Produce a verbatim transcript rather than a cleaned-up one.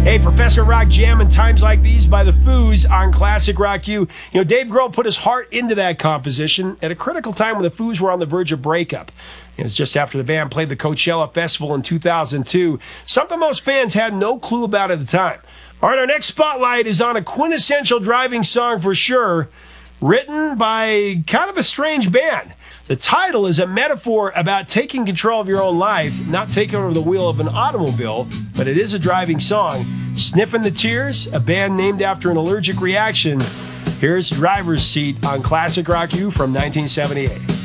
Hey, Professor Rock Jam in Times Like These by the Foos on Classic Rock U. You know, Dave Grohl put his heart into that composition at a critical time when the Foos were on the verge of breakup. It was just after the band played the Coachella Festival in two thousand two, something most fans had no clue about at the time. All right, our next spotlight is on a quintessential driving song for sure, written by kind of a strange band. The title is a metaphor about taking control of your own life, not taking over the wheel of an automobile, but it is a driving song. Sniffing the Tears, a band named after an allergic reaction. Here's Driver's Seat on Classic Rock U from nineteen seventy-eight.